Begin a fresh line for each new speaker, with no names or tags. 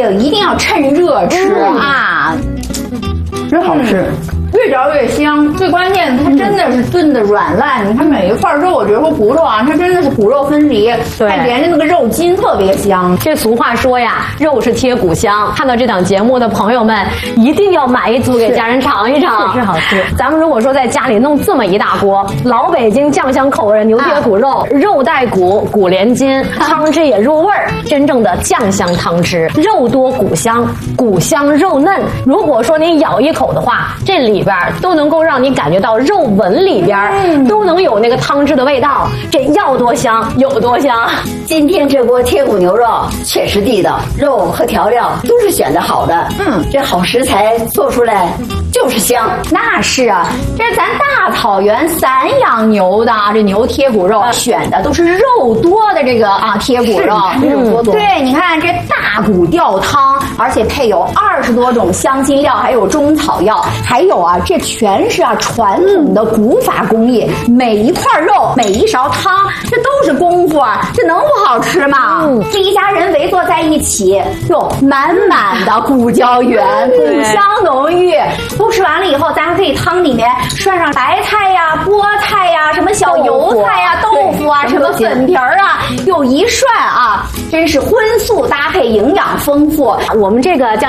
定一定要趁热吃啊，
真好吃。
越嚼越香，最关键它真的是炖的软烂。你看每一块肉，我觉得说骨头啊，它真的是骨肉分离，
对，
它连着那个肉筋特别香。
这俗话说呀，肉是贴骨香。看到这档节目的朋友们，一定要买一组给家人尝一尝，
是好吃。
咱们如果说在家里弄这么一大锅老北京酱香口味的牛贴骨肉，肉带骨，骨连筋，汤汁也入味儿，真正的酱香汤汁，肉多骨香，骨香肉嫩。如果说你咬一口的话，这里边都能够让你感觉到肉纹里边都能有那个汤汁的味道，这要多香有多香。
今天这锅贴骨牛肉确实地道，肉和调料都是选的好的。这好食材做出来就是香。
那是啊，这是咱大草原散养牛的啊，这牛贴骨肉选的都是肉多的这个啊贴骨肉。对，你看这大骨吊汤，而且配有20多种香辛料，还有中草药，还有啊，这全是啊传统的古法工艺，每一块肉，每一勺汤，这都是功夫啊，这能不好吃吗？这一家人围坐在一起，哟，满满的骨胶原，骨香浓郁。都吃完了以后，咱还可以汤里面涮上白菜呀、菠菜呀、什么小油菜呀、豆腐啊、什么粉皮儿啊，又一涮啊，真是荤素搭配，营养丰富。
我们这个